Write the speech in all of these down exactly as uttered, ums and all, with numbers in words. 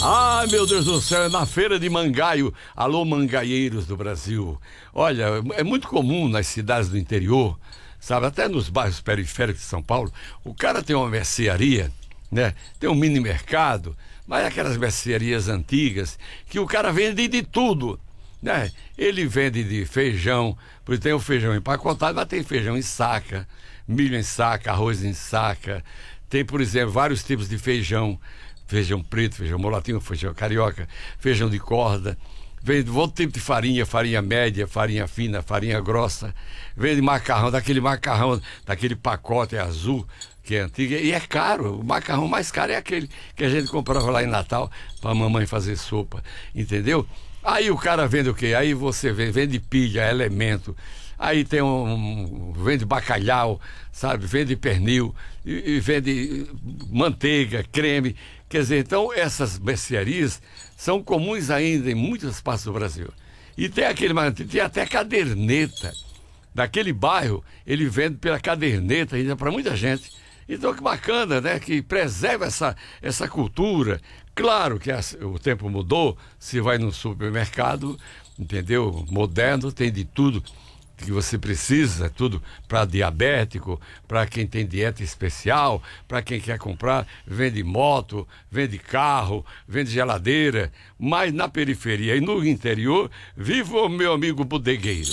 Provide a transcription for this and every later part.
Ai, meu Deus do céu, é na feira de Mangaio. Alô, mangaieiros do Brasil. Olha, é muito comum nas cidades do interior, sabe, até nos bairros periféricos de São Paulo, o cara tem uma mercearia, né? Tem um mini mercado, mas aquelas mercearias antigas que o cara vende de tudo, né? Ele vende de feijão, porque tem o feijão empacotado, mas tem feijão em saca, milho em saca, arroz em saca. Tem, por exemplo, vários tipos de feijão. Feijão preto, feijão mulatinho, feijão carioca, feijão de corda. Vende outro tipo de farinha, farinha média, farinha fina, farinha grossa. Vende macarrão, daquele macarrão, daquele pacote azul, que é antigo. E é caro, o macarrão mais caro é aquele que a gente comprava lá em Natal para a mamãe fazer sopa, entendeu? Aí o cara vende o quê? Aí você vende, vende pilha, elemento. Aí tem um, um vende bacalhau, sabe? Vende pernil, e, e vende manteiga, creme. Quer dizer, então essas mercearias são comuns ainda em muitas partes do Brasil. E tem aquele, tem até caderneta. Daquele bairro, ele vende pela caderneta ainda para muita gente. Então que bacana, né? Que preserva essa, essa cultura. Claro que a, o tempo mudou, se vai no supermercado, entendeu? Moderno, tem de tudo que você precisa, tudo para diabético, para quem tem dieta especial, para quem quer comprar, vende moto, vende carro, vende geladeira, mas na periferia e no interior, viva o meu amigo bodegueiro.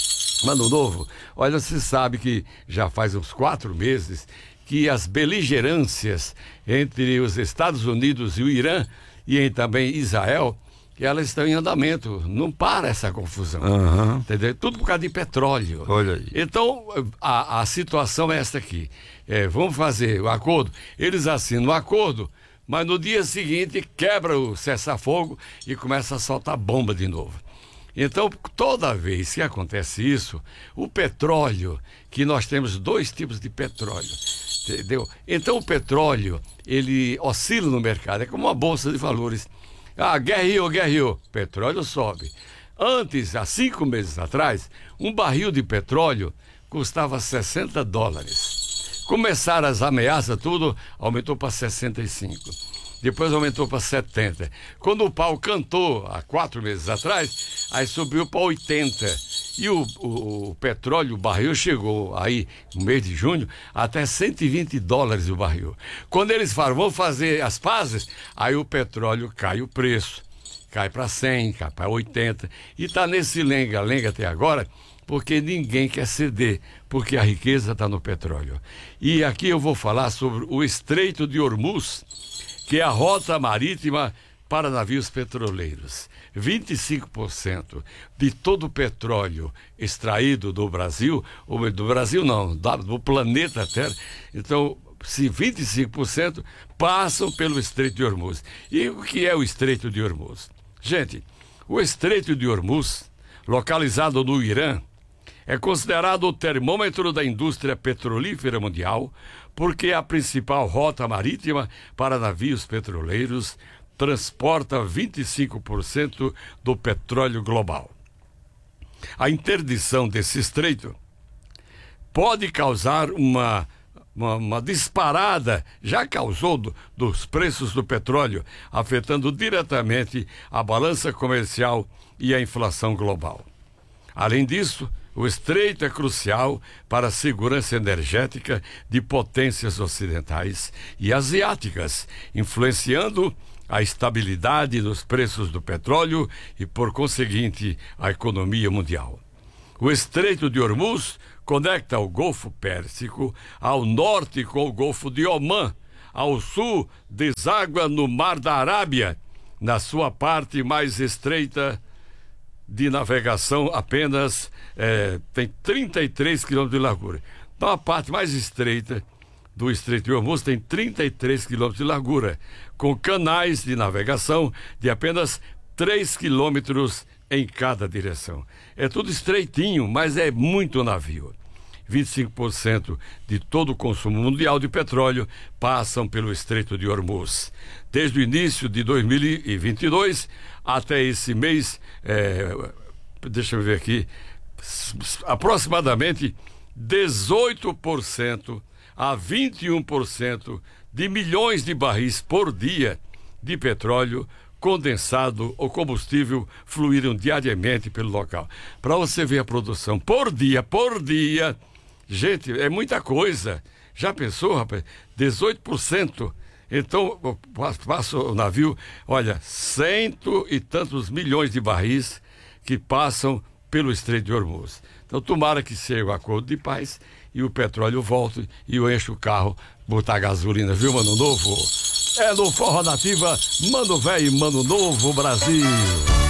Mano Novo, olha, você sabe que já faz uns quatro meses que as beligerâncias entre os Estados Unidos e o Irã, e em também Israel, que elas estão em andamento, não para essa confusão, uhum. Entendeu? Tudo por causa de petróleo. Olha aí. Então, a, a situação é esta aqui, é, vamos fazer o acordo, eles assinam o acordo, mas no dia seguinte quebra o cessar-fogo e começa a soltar bomba de novo. Então, toda vez que acontece isso, o petróleo, que nós temos dois tipos de petróleo, entendeu? Então o petróleo, ele oscila no mercado, é como uma bolsa de valores. Ah, guerreou, guerreou, petróleo sobe. Antes, há cinco meses atrás, um barril de petróleo custava sessenta dólares. Começaram as ameaças, tudo, aumentou para sessenta e cinco. Depois aumentou para setenta. Quando o pau cantou, há quatro meses atrás, aí subiu para oitenta. E o, o, o petróleo, o barril, chegou aí, no mês de junho, até cento e vinte dólares o barril. Quando eles falam, vão fazer as pazes, aí o petróleo cai o preço. Cai para cem, cai para oitenta. E está nesse lenga-lenga até agora, porque ninguém quer ceder, porque a riqueza está no petróleo. E aqui eu vou falar sobre o Estreito de Hormuz, que é a rota marítima para navios petroleiros. vinte e cinco por cento de todo o petróleo extraído do Brasil, ou do Brasil não, do planeta Terra, então, se vinte e cinco por cento passam pelo Estreito de Hormuz. E o que é o Estreito de Hormuz? Gente, o Estreito de Hormuz, localizado no Irã, é considerado o termômetro da indústria petrolífera mundial, porque é a principal rota marítima para navios petroleiros, transporta vinte e cinco por cento do petróleo global. A interdição desse estreito pode causar uma, uma, uma disparada, já causou do, dos preços do petróleo, afetando diretamente a balança comercial e a inflação global. Além disso, o estreito é crucial para a segurança energética de potências ocidentais e asiáticas, influenciando a estabilidade dos preços do petróleo e, por conseguinte, a economia mundial. O Estreito de Hormuz conecta o Golfo Pérsico ao norte com o Golfo de Omã, ao sul deságua no Mar da Arábia, na sua parte mais estreita de navegação apenas é, tem trinta e três quilômetros de largura. Então a parte mais estreita do Estreito de Hormuz tem trinta e três quilômetros de largura, com canais de navegação de apenas três quilômetros em cada direção. É tudo estreitinho, mas é muito navio. vinte e cinco por cento de todo o consumo mundial de petróleo passam pelo Estreito de Hormuz. Desde o início de dois mil e vinte e dois até esse mês, é, deixa eu ver aqui, aproximadamente dezoito por cento a vinte e um por cento de milhões de barris por dia de petróleo condensado ou combustível fluíram diariamente pelo local. Para você ver a produção por dia, por dia, gente, é muita coisa. Já pensou, rapaz? dezoito por cento. Então, passa o navio, olha, cento e tantos milhões de barris que passam pelo Estreito de Hormuz. Então, tomara que seja o acordo de paz e o petróleo volte e eu encho o carro, botar gasolina, viu, Mano Novo? É no Forró Nativa, Mano Velho e Mano Novo, Brasil.